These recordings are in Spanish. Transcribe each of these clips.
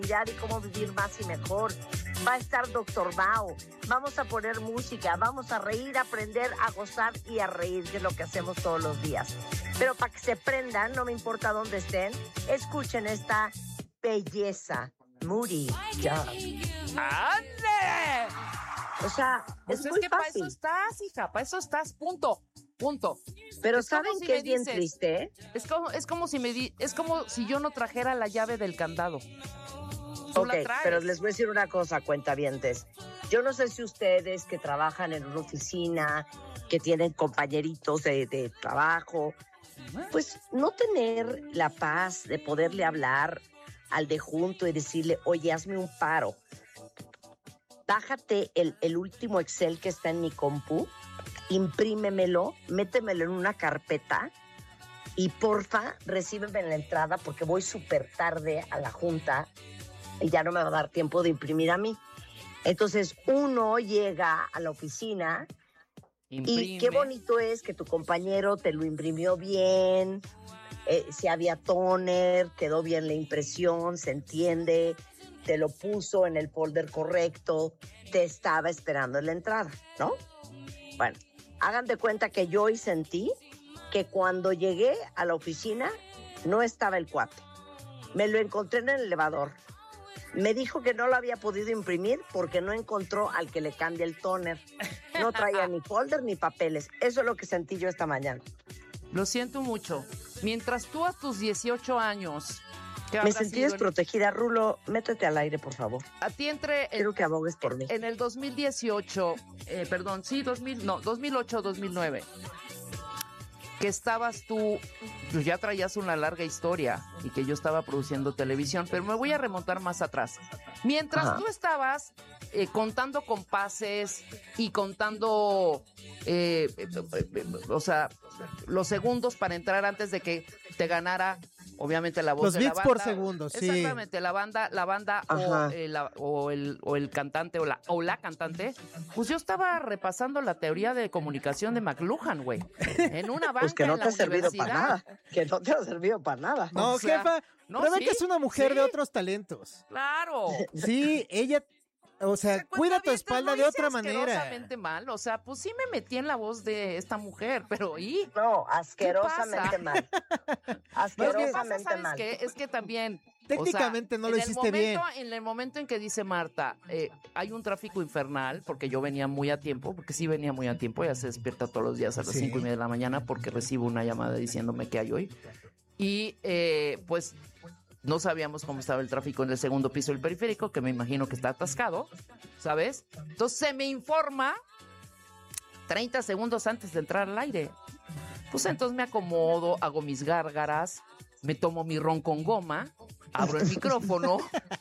y cómo vivir más y mejor. Va a estar Dr. Mao. Vamos a poner música, vamos a reír, a aprender, a gozar y a reír, que es lo que hacemos todos los días. Pero para que se prendan, no me importa dónde estén, escuchen esta belleza. Moody Dove. ¡Ande! O sea, Pues es muy que fácil. para eso estás, hija, para eso estás, punto. Pero Es ¿saben como si qué me es bien dices, triste? Es como si yo no trajera la llave del candado. Tú la traes. Pero les voy a decir una cosa, cuentavientes. Yo no sé si ustedes que trabajan en una oficina, que tienen compañeritos de trabajo, pues no tener la paz de poderle hablar al de junto y decirle, oye, hazme un paro. Bájate el último Excel que está en mi compu, imprímemelo, métemelo en una carpeta y porfa, recíbeme en la entrada porque voy súper tarde a la junta y ya no me va a dar tiempo de imprimir a mí. Entonces uno llega a la oficina y qué bonito es que tu compañero te lo imprimió bien, si había tóner, quedó bien la impresión, se entiende, te lo puso en el folder correcto, te estaba esperando en la entrada, ¿no? Bueno, hagan de cuenta que yo hoy sentí que cuando llegué a la oficina no estaba el cuate. Me lo encontré en el elevador. Me dijo que no lo había podido imprimir porque no encontró al que le cambie el tóner. No traía ni folder ni papeles. Eso es lo que sentí yo esta mañana. Lo siento mucho. Mientras tú a tus 18 años... Me sentí desprotegida. Rulo, métete al aire, por favor. A ti Quiero que abogues por mí. En el 2018, 2008, 2009, que estabas tú, pues ya traías una larga historia y que yo estaba produciendo televisión, pero me voy a remontar más atrás. Mientras tú estabas contando compases y contando, o sea, los segundos para entrar antes de que te ganara, obviamente, la voz los de la banda. Los beats por segundo, sí. Exactamente, la banda o el cantante o la cantante. Pues yo estaba repasando la teoría de comunicación de McLuhan, güey. En una banca. Pues que no en te la ha servido universidad. para nada. Que no te ha servido para nada. No, O sea, jefa, no, Rebeca sí, es una mujer sí. de otros talentos. Claro. Sí, ella, o sea, cuida tu espalda de otra manera. Asquerosamente mal, o sea, pues sí me metí en la voz de esta mujer, pero ¿y? No, asquerosamente mal. Asquerosamente ¿Sabes mal. qué? Es que también... Técnicamente no lo hiciste bien. En el momento en que dice Marta, hay un tráfico infernal, porque yo venía muy a tiempo, porque sí venía muy a tiempo, ya se despierta todos los días a las 5:30 de la mañana porque recibo una llamada diciéndome que hay hoy. Y pues no sabíamos cómo estaba el tráfico en el segundo piso del periférico, que me imagino que está atascado, ¿sabes? Entonces se me informa 30 segundos antes de entrar al aire. Pues entonces me acomodo, hago mis gárgaras, me tomo mi ron con goma, abro el micrófono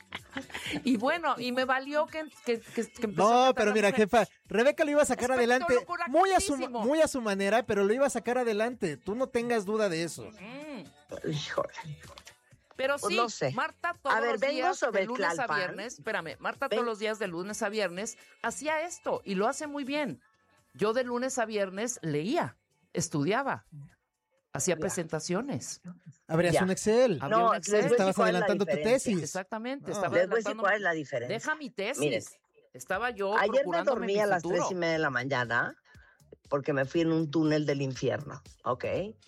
y bueno, y me valió que empezó No, pero mira, jefa, Rebeca lo iba a sacar adelante muy a su manera, pero lo iba a sacar adelante. Tú no tengas duda de eso. Híjole. Pero sí, Pues no sé. Marta todos los días de lunes a Tlalpan. viernes, espérame, Marta todos los días de lunes a viernes hacía esto y lo hace muy bien. Yo de lunes a viernes leía, estudiaba, hacía presentaciones. Abrías un Excel. No, estabas adelantando tu tesis. Exactamente. No. Estaba Les voy a decir adelantando. cuál es la diferencia. Deja mi tesis. Miren, estaba yo ayer me procurándome dormí mi a las futuro. 3:30 de la mañana porque me fui en un túnel del infierno, ¿ok?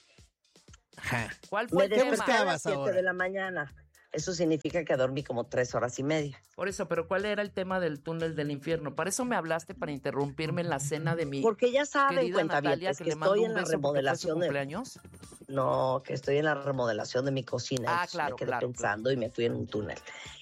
Ajá. ¿Cuál fue Me el tema? desperté a las 7 ahora? de la mañana. Eso significa que dormí como 3 horas y media. Por eso, pero ¿cuál era el tema del túnel del infierno? Para eso me hablaste, para interrumpirme en la cena de mi Porque ya saben, querida Natalia, cuentavientes, que que le mando estoy un en la beso porque fue su remodelación de... cumpleaños. No, que estoy en la remodelación de mi cocina. Ah, Entonces claro, me quedé claro, pensando y me fui en un túnel.